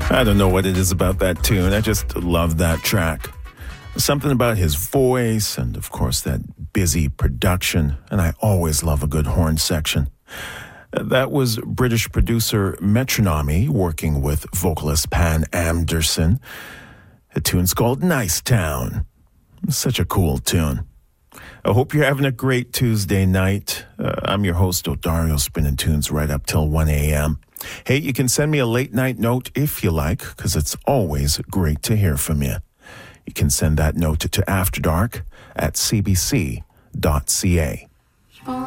I don't know what it is about that tune. I just love that track. Something about his voice and, of course, that busy production. And I always love a good horn section. That was British producer Metronomy working with vocalist Pan Anderson. The tune's called Nice Town. Such a cool tune. I hope you're having a great Tuesday night. I'm your host, Odario, spinning tunes right up till 1 a.m. Hey, you can send me a late night note if you like, because it's always great to hear from you. You can send that note to After Dark at cbc.ca.